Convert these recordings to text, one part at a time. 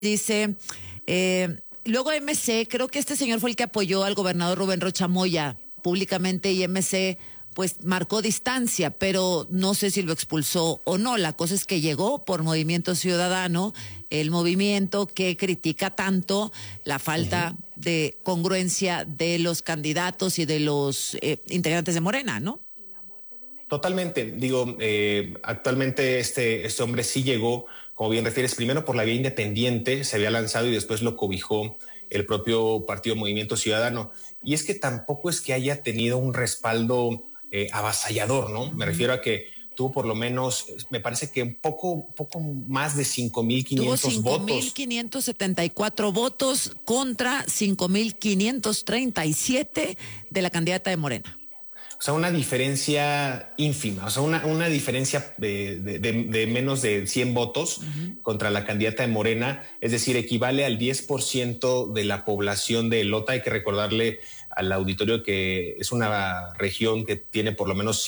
Dice, luego MC, creo que este señor fue el que apoyó al gobernador Rubén Rocha Moya públicamente y MC pues marcó distancia, pero no sé si lo expulsó o no. La cosa es que llegó por Movimiento Ciudadano, el movimiento que critica tanto la falta de congruencia de los candidatos y de los integrantes de Morena, ¿no? Totalmente. Digo, actualmente este hombre sí llegó, como bien refieres, primero por la vía independiente, se había lanzado y después lo cobijó el propio Partido Movimiento Ciudadano. Y es que tampoco es que haya tenido un respaldo avasallador, ¿no? Me refiero a que tuvo por lo menos, me parece que un poco más de 5,500 votos. 5,574 votos contra 5,537 de la candidata de Morena. O sea, una diferencia ínfima, o sea, una diferencia de menos de 100 votos contra la candidata de Morena, es decir, equivale al 10% de la población de Elota. Hay que recordarle al auditorio que es una región que tiene por lo menos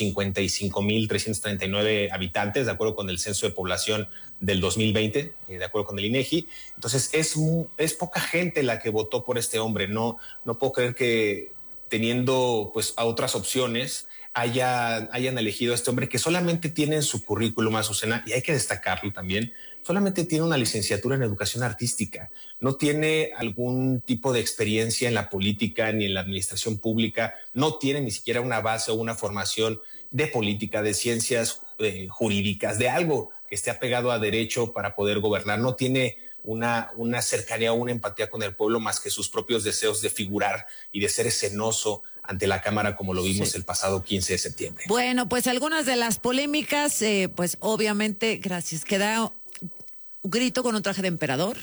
55,339 habitantes, de acuerdo con el censo de población del 2020, de acuerdo con el INEGI. Entonces, es poca gente la que votó por este hombre. No puedo creer que teniendo pues a otras opciones, hayan elegido a este hombre que solamente tiene en su currículum, Azucena, y hay que destacarlo también, solamente tiene una licenciatura en educación artística, no tiene algún tipo de experiencia en la política ni en la administración pública, no tiene ni siquiera una base o una formación de política, de ciencias jurídicas, de algo que esté apegado a derecho para poder gobernar, no tiene una cercanía o una empatía con el pueblo más que sus propios deseos de figurar y de ser escenoso ante la Cámara, como lo vimos el pasado 15 de septiembre. Bueno, pues algunas de las polémicas, pues obviamente, gracias, queda un grito con un traje de emperador.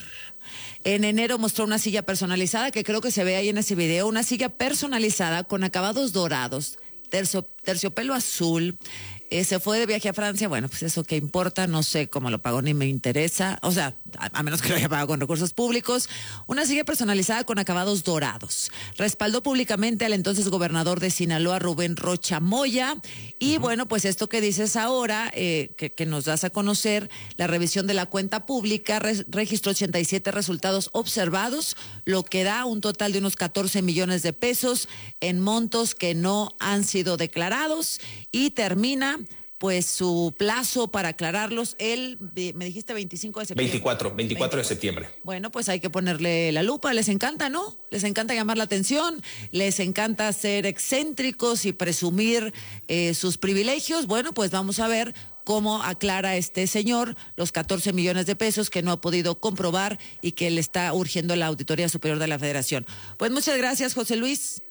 En enero mostró una silla personalizada, que creo que se ve ahí en ese video, una silla personalizada con acabados dorados, terciopelo azul. Se fue de viaje a Francia, bueno, pues eso que importa, no sé cómo lo pagó ni me interesa, o sea, a menos que lo haya pagado con recursos públicos. Una silla personalizada con acabados dorados. Respaldó públicamente al entonces gobernador de Sinaloa, Rubén Rocha Moya, y bueno, pues esto que dices ahora, que nos das a conocer, la revisión de la cuenta pública registró 87 resultados observados, lo que da un total de unos 14 millones de pesos en montos que no han sido declarados, y termina pues su plazo para aclararlos me dijiste 25 de septiembre. 24 de septiembre. Bueno, pues hay que ponerle la lupa, les encanta, ¿no? Les encanta llamar la atención, les encanta ser excéntricos y presumir sus privilegios. Bueno, pues vamos a ver cómo aclara este señor los 14 millones de pesos que no ha podido comprobar y que le está urgiendo la Auditoría Superior de la Federación. Pues muchas gracias, José Luis.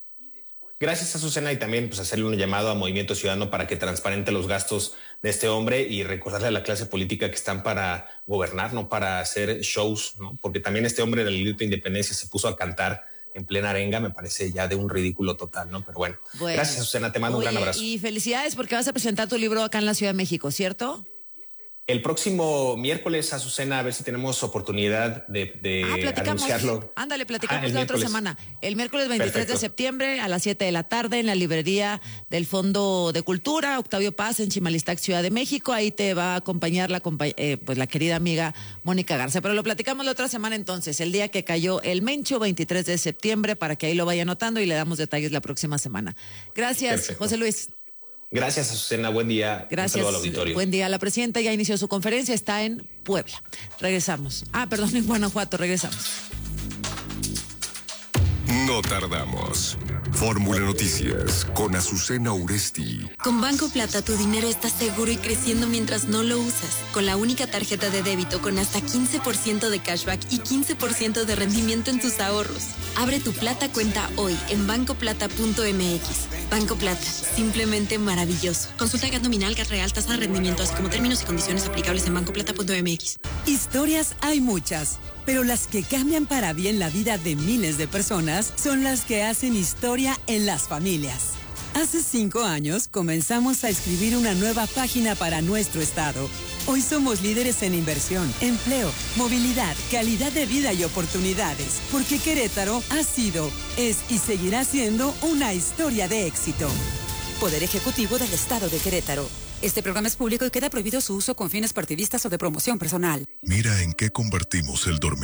Gracias, Azucena, y también pues hacerle un llamado a Movimiento Ciudadano para que transparente los gastos de este hombre y recordarle a la clase política que están para gobernar, no para hacer shows, ¿no? Porque también este hombre del grito de independencia se puso a cantar en plena arenga, me parece ya de un ridículo total, ¿no? Pero bueno, gracias, Azucena, te mando un gran abrazo. Y felicidades porque vas a presentar tu libro acá en la Ciudad de México, ¿cierto? El próximo miércoles, Azucena, a ver si tenemos oportunidad de anunciarlo. Ándale, platicamos la otra semana. El miércoles 23 de septiembre a las 7 de la tarde en la librería del Fondo de Cultura, Octavio Paz, en Chimalistac, Ciudad de México. Ahí te va a acompañar pues la querida amiga Mónica Garza. Pero lo platicamos la otra semana entonces, el día que cayó el Mencho, 23 de septiembre, para que ahí lo vaya anotando y le damos detalles la próxima semana. Gracias, perfecto. José Luis. Gracias, Azucena. Buen día. Gracias. Un saludo al auditorio. Buen día. La presidenta ya inició su conferencia, está en Puebla. Regresamos. Perdón, en Guanajuato. Regresamos. No tardamos. Fórmula Noticias con Azucena Uresti. Con Banco Plata tu dinero está seguro y creciendo mientras no lo usas. Con la única tarjeta de débito con hasta 15% de cashback y 15% de rendimiento en tus ahorros. Abre tu Plata cuenta hoy en bancoplata.mx. Banco Plata, simplemente maravilloso. Consulta GAT nominal, GAT real, tasa de rendimiento, así como términos y condiciones aplicables en bancoplata.mx. Historias hay muchas, pero las que cambian para bien la vida de miles de personas son las que hacen historia en las familias. Hace 5 años comenzamos a escribir una nueva página para nuestro estado. Hoy somos líderes en inversión, empleo, movilidad, calidad de vida y oportunidades, porque Querétaro ha sido, es y seguirá siendo una historia de éxito. Poder Ejecutivo del Estado de Querétaro. Este programa es público y queda prohibido su uso con fines partidistas o de promoción personal. Mira en qué convertimos el dormir.